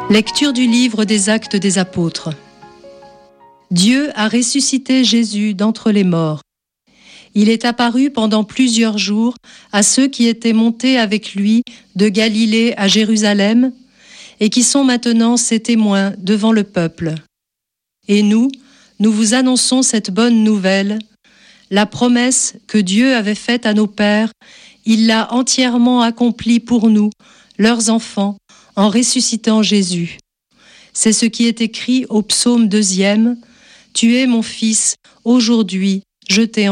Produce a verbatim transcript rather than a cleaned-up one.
Lecture du livre des Actes des Apôtres. Dieu a ressuscité Jésus d'entre les morts. Il est apparu pendant plusieurs jours à ceux qui étaient montés avec lui de Galilée à Jérusalem et qui sont maintenant ses témoins devant le peuple. Et nous, nous vous annonçons cette bonne nouvelle. La promesse que Dieu avait faite à nos pères, il l'a entièrement accomplie pour nous, leurs enfants, en ressuscitant Jésus. C'est ce qui est écrit au psaume deuxième. « Tu es mon fils, aujourd'hui je t'ai engendré ».